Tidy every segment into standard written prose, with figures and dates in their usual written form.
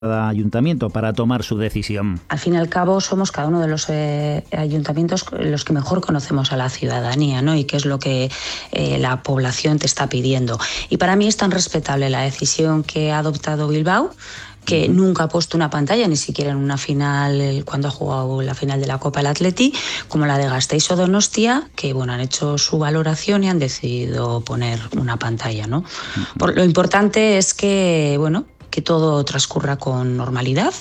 cada ayuntamiento para tomar su decisión. Al fin y al cabo somos cada uno de los ayuntamientos los que mejor conocemos a la ciudadanía, ¿no? Y qué es lo que la población te está pidiendo. Y para mí es tan respetable la decisión que ha adoptado Bilbao, que nunca ha puesto una pantalla, ni siquiera en una final, cuando ha jugado la final de la Copa del Atleti, como la de Gasteiz o Donostia, que bueno, han hecho su valoración y han decidido poner una pantalla, ¿no? Lo importante es que, bueno, que todo transcurra con normalidad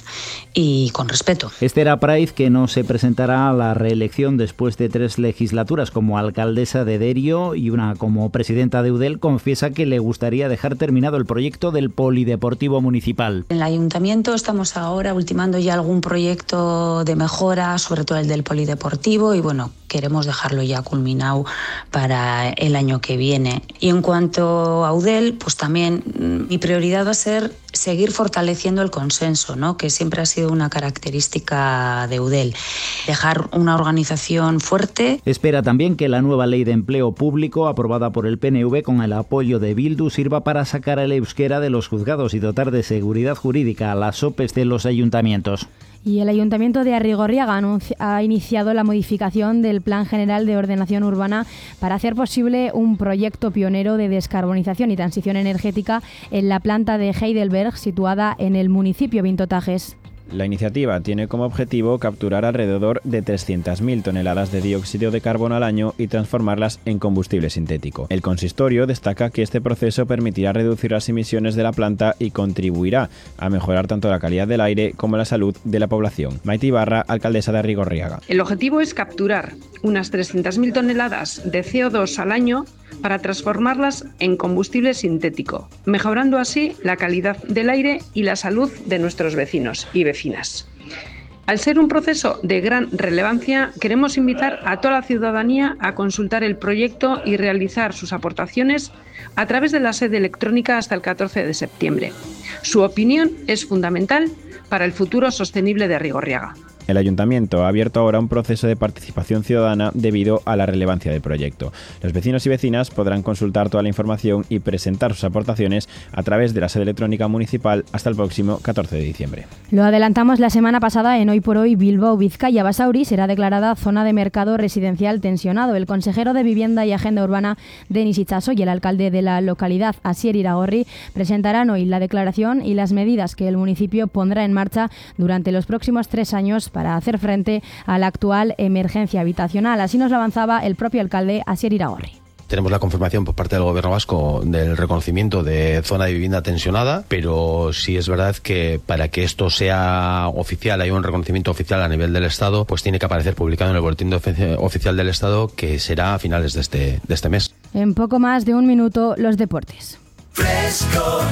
y con respeto. Esther Apraiz, que no se presentará a la reelección después de 3 legislaturas como alcaldesa de Derio y una como presidenta de Eudel, confiesa que le gustaría dejar terminado el proyecto del polideportivo municipal. En el ayuntamiento estamos ahora ultimando ya algún proyecto de mejora, sobre todo el del polideportivo, y bueno, queremos dejarlo ya culminado para el año que viene. Y en cuanto a Eudel, pues también mi prioridad va a ser seguir fortaleciendo el consenso, ¿no? Que siempre ha sido una característica de Eudel. Dejar una organización fuerte. Espera también que la nueva ley de empleo público, aprobada por el PNV con el apoyo de Bildu, sirva para sacar el euskera de los juzgados y dotar de seguridad jurídica a las OPEs de los ayuntamientos. Y el Ayuntamiento de Arrigorriaga ha iniciado la modificación del Plan General de Ordenación Urbana para hacer posible un proyecto pionero de descarbonización y transición energética en la planta de Heidelberg, situada en el municipio Vintotajes. La iniciativa tiene como objetivo capturar alrededor de 300.000 toneladas de dióxido de carbono al año y transformarlas en combustible sintético. El consistorio destaca que este proceso permitirá reducir las emisiones de la planta y contribuirá a mejorar tanto la calidad del aire como la salud de la población. Maite Ibarra, alcaldesa de Arrigorriaga. El objetivo es capturar unas 300.000 toneladas de CO2 al año para transformarlas en combustible sintético, mejorando así la calidad del aire y la salud de nuestros vecinos y vecinas. Al ser un proceso de gran relevancia, queremos invitar a toda la ciudadanía a consultar el proyecto y realizar sus aportaciones a través de la sede electrónica hasta el 14 de septiembre. Su opinión es fundamental para el futuro sostenible de Arrigorriaga. El Ayuntamiento ha abierto ahora un proceso de participación ciudadana debido a la relevancia del proyecto. Los vecinos y vecinas podrán consultar toda la información y presentar sus aportaciones a través de la sede electrónica municipal hasta el próximo 14 de diciembre. Lo adelantamos la semana pasada en Hoy por Hoy. Bilbao, Vizcaya, Basauri será declarada zona de mercado residencial tensionado. El consejero de Vivienda y Agenda Urbana, Denis Itxaso, y el alcalde de la localidad, Asier Iragorri, presentarán hoy la declaración y las medidas que el municipio pondrá en marcha durante los próximos 3 años para hacer frente a la actual emergencia habitacional. Así nos lo avanzaba el propio alcalde, Asier Iragorri. Tenemos la confirmación por parte del Gobierno vasco del reconocimiento de zona de vivienda tensionada, pero sí es verdad que para que esto sea oficial, haya un reconocimiento oficial a nivel del Estado, pues tiene que aparecer publicado en el Boletín Oficial del Estado, que será a finales de este mes. En poco más de un minuto, los deportes. Fresco,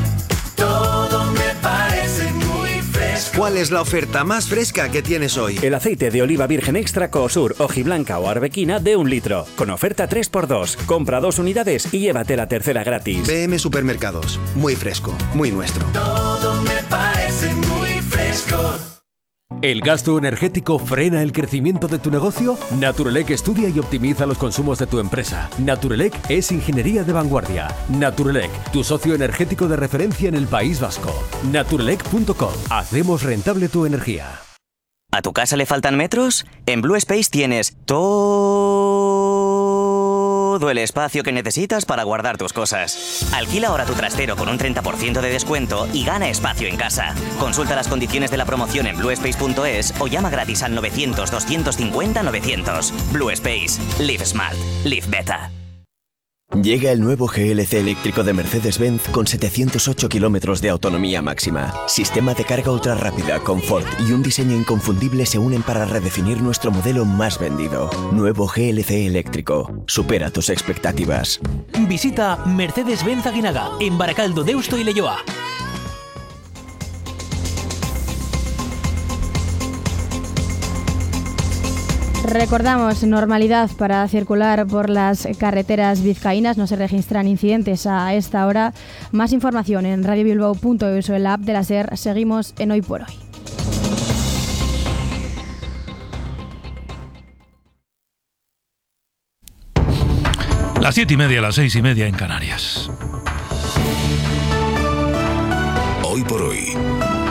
todo me parece muy fresco. ¿Cuál es la oferta más fresca que tienes hoy? El aceite de oliva virgen extra Coosur, hojiblanca o arbequina de 1 litro. Con oferta 3x2. Compra 2 unidades y llévate la tercera gratis. BM Supermercados. Muy fresco, muy nuestro. Todo me parece muy fresco. ¿El gasto energético frena el crecimiento de tu negocio? Naturelec estudia y optimiza los consumos de tu empresa. Naturelec es ingeniería de vanguardia. Naturelec, tu socio energético de referencia en el País Vasco. Naturelec.com. Hacemos rentable tu energía. ¿A tu casa le faltan metros? En Blue Space tienes todo el espacio que necesitas para guardar tus cosas. Alquila ahora tu trastero con un 30% de descuento y gana espacio en casa. Consulta las condiciones de la promoción en bluespace.es o llama gratis al 900-250-900. Blue Space. Live Smart. Live Better. Llega el nuevo GLC eléctrico de Mercedes-Benz con 708 kilómetros de autonomía máxima. Sistema de carga ultra rápida, confort y un diseño inconfundible se unen para redefinir nuestro modelo más vendido. Nuevo GLC eléctrico. Supera tus expectativas. Visita Mercedes-Benz Aguinaga en Baracaldo, Deusto y Leioa. Recordamos, normalidad para circular por las carreteras vizcaínas, no se registran incidentes a esta hora. Más información en radiobilbao.es o en la app de la SER. Seguimos en Hoy por Hoy. Las 7:30, las 6:30 en Canarias. Hoy por Hoy.